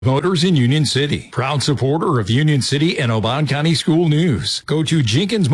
Motors in Union City, proud supporter of Union City and Oban County School News. Go to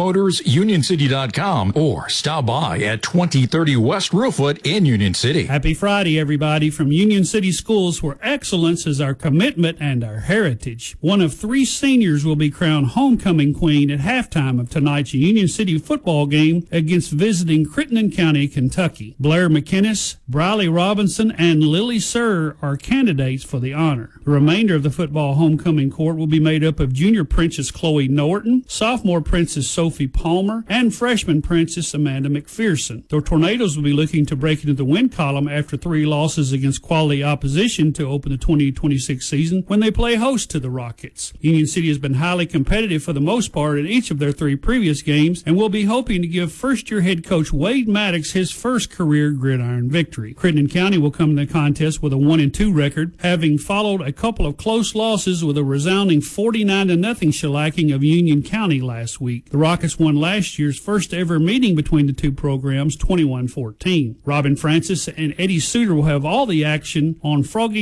JenkinsMotorsUnionCity.com or stop by at 2030 West Reelfoot in Union City. Happy Friday, everybody, from Union City Schools, where excellence is our commitment and our heritage. One of 3 seniors will be crowned homecoming queen at halftime of tonight's Union City football game against visiting Crittenden County, Kentucky. Blair McInnes, Briley Robinson, and Lily Sir are candidates for the honor. The remainder of the football homecoming court will be made up of junior princess Chloe Norton, sophomore princess Sophie Palmer, and freshman princess Amanda McPherson. The Tornadoes will be looking to break into the win column after 3 losses against quality opposition to open the 2026 season when they play host to the Rockets. Union City has been highly competitive for the most part in each of their 3 previous games and will be hoping to give first-year head coach Wade Maddox his first career gridiron victory. Crittenden County will come to the contest with a 1-2 record, having followed a couple of close losses with a resounding 49-0 shellacking of Union County last week. The Rockets won last year's first ever meeting between the 2 programs, 21-14. Robin Francis and Eddie Suter will have all the action on Froggy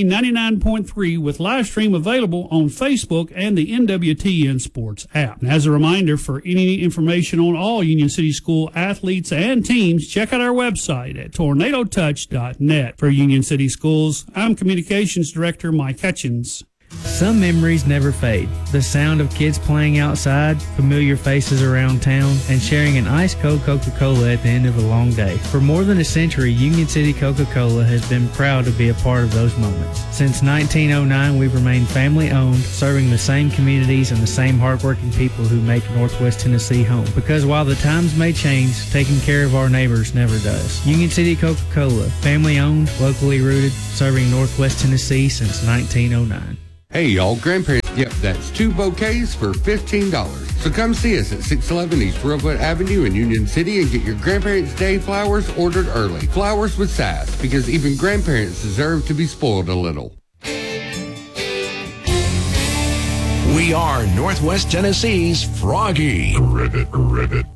99.3 with live stream available on Facebook and the NWTN Sports app. And as a reminder, for any information on all Union City School athletes and teams, check out our website at tornadotouch.net. For Union City Schools, I'm Communications Director Mike Hutchins. Some memories never fade. The sound of kids playing outside, familiar faces around town, and sharing an ice-cold Coca-Cola at the end of a long day. For more than a century, Union City Coca-Cola has been proud to be a part of those moments. Since 1909, we've remained family-owned, serving the same communities and the same hardworking people who make Northwest Tennessee home. Because while the times may change, taking care of our neighbors never does. Union City Coca-Cola, family-owned, locally rooted, serving Northwest Tennessee since 1909. Hey, y'all, grandparents. Yep, that's 2 bouquets for $15. So come see us at 611 East Reelfoot Avenue in Union City and get your Grandparents' Day flowers ordered early. Flowers with sass, because even grandparents deserve to be spoiled a little. We are Northwest Tennessee's Froggy. Rivet.